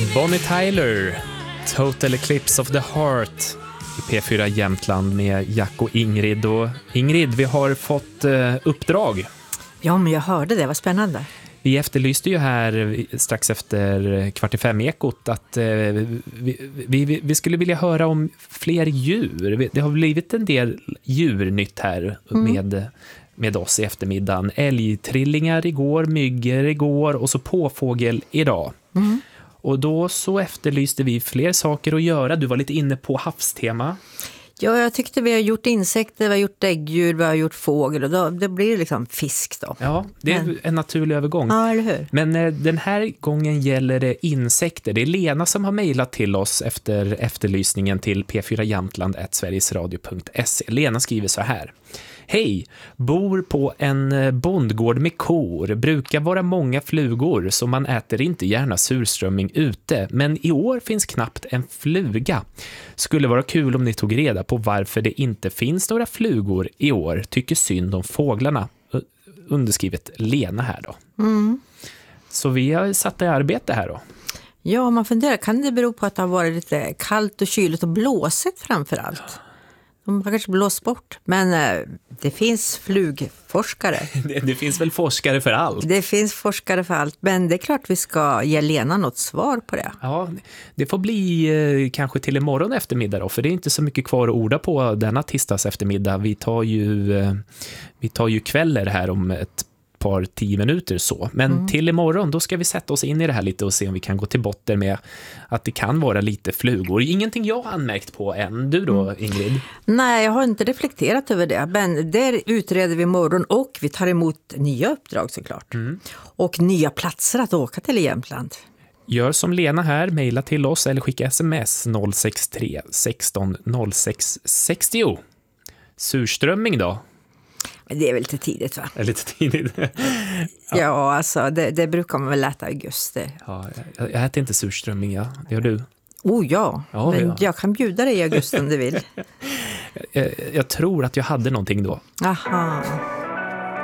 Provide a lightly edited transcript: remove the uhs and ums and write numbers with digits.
Bonnie Tyler, Total Eclipse of the Heart i P4 Jämtland med Jack och Ingrid. Och Ingrid, vi har fått uppdrag. Ja, men jag hörde det, var spännande. Vi efterlyste ju här strax efter 4:45-ekot att vi skulle vilja höra om fler djur. Det har blivit en del djurnytt här med oss i eftermiddagen. Älgtrillingar igår, myggor igår och så påfågel idag. Mm. Och då så efterlyste vi fler saker att göra. Du var lite inne på havstema. Ja, jag tyckte vi har gjort insekter, vi har gjort däggdjur, vi har gjort fågel och då, det blir liksom fisk då. Ja, det är en naturlig övergång. Ja, eller hur? Men den här gången gäller det insekter. Det är Lena som har mejlat till oss efter efterlysningen till p4jamtland@sverigesradio.se. Lena skriver så här. Hej, bor på en bondgård med kor. Brukar vara många flugor så man äter inte gärna surströmming ute. Men i år finns knappt en fluga. Skulle vara kul om ni tog reda på varför det inte finns några flugor i år. Tycker synd om fåglarna. Underskrivet Lena här då. Mm. Så vi har satt i arbete här då. Ja, man funderar, kan det bero på att det har varit lite kallt och kyligt och blåsigt framför allt? De har kanske blåst bort, men det finns flugforskare. Det finns väl forskare för allt? Det finns forskare för allt, men det är klart vi ska ge Lena något svar på det. Ja, det får bli kanske till imorgon eftermiddag då, för det är inte så mycket kvar att orda på denna tisdags eftermiddag. Vi tar ju kvällar här om ett par 10 minuter så. Men till imorgon då ska vi sätta oss in i det här lite och se om vi kan gå till botten med att det kan vara lite flugor. Ingenting jag har anmärkt på än. Du då, Ingrid? Nej, jag har inte reflekterat över det. Men där utreder vi imorgon och vi tar emot nya uppdrag såklart. Och nya platser att åka till i Jämtland. Gör som Lena här, mejla till oss eller skicka sms 063 16 06 60. Surströmming då? Det är väl lite tidigt, va? Är lite tidigt. Ja, alltså det brukar man väl äta i augusti. Ja, jag äter inte surströmming, ja. Det gör du? Ja, men jag kan bjuda dig i augusti om du vill. Jag tror att jag hade någonting då. Aha.